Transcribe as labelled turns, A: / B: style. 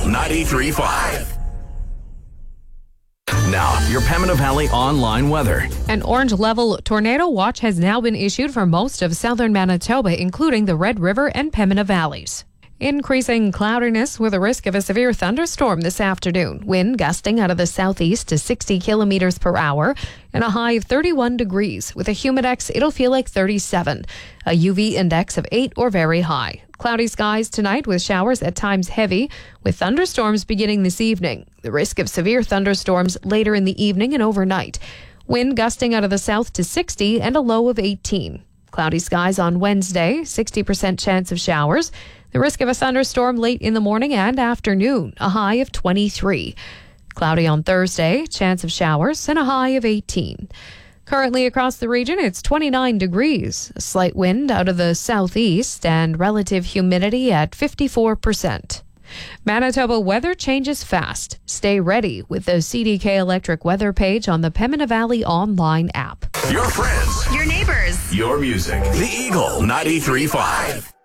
A: 93.5. Now, your Pembina Valley online weather.
B: An orange-level tornado watch has now been issued for most of southern Manitoba, including the Red River and Pembina Valleys. Increasing cloudiness with a risk of a severe thunderstorm this afternoon. Wind gusting out of the southeast to 60 kilometers per hour and a high of 31 degrees. With a humidex, it'll feel like 37. A UV index of 8 or very high. Cloudy skies tonight with showers at times heavy, with thunderstorms beginning this evening. The risk of severe thunderstorms later in the evening and overnight. Wind gusting out of the south to 60 and a low of 18. Cloudy skies on Wednesday, 60% chance of showers. The risk of a thunderstorm late in the morning and afternoon, a high of 23. Cloudy on Thursday, chance of showers, and a high of 18. Currently across the region, it's 29 degrees. A slight wind out of the southeast and relative humidity at 54%. Manitoba weather changes fast. Stay ready with the CDK Electric weather page on the Pembina Valley online app.
A: Your friends.
C: Your neighbors.
A: Your music. The Eagle 93.5.